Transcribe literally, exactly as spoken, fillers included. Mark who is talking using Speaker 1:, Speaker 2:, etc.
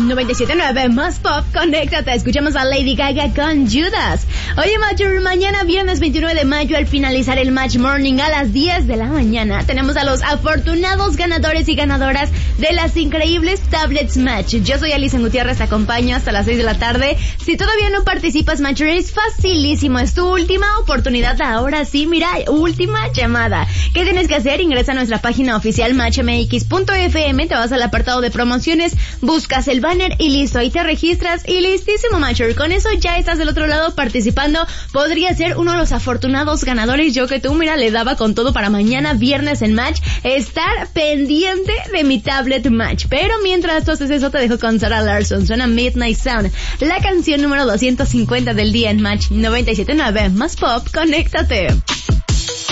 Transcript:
Speaker 1: noventa y siete punto nueve más pop, conéctate, escuchamos a Lady Gaga con Judas. Oye, Macho, mañana viernes veintinueve de mayo, al finalizar el Match Morning a las diez de la mañana, tenemos a los afortunados ganadores y ganadoras de las increíbles tablets Match. Yo soy Alison Gutiérrez, te acompaño hasta las seis de la tarde. Si todavía no participas, Matcher, es facilísimo, es tu última oportunidad. Ahora sí, mira, última llamada. ¿Qué tienes que hacer? Ingresa a nuestra página oficial match m x punto f m, te vas al apartado de promociones, buscas el banner y listo, ahí te registras y listísimo, Matcher. Con eso ya estás del otro lado participando. Podría ser uno de los afortunados ganadores. Yo que tú, mira, le daba con todo para mañana viernes en Match estar pendiente de mi tablet Match. Pero mientras tú haces eso, te dejo con Sarah Larson. Suena Midnight Sound, la canción número doscientos cincuenta del día en Match noventa y siete punto nueve más pop, conéctate.